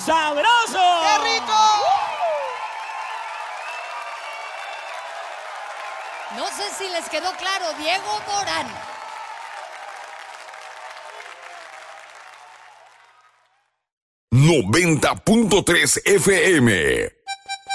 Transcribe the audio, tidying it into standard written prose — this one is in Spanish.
¡Sabroso! ¡Qué rico! No sé si les quedó claro, Diego Morán. ¡90.3 FM!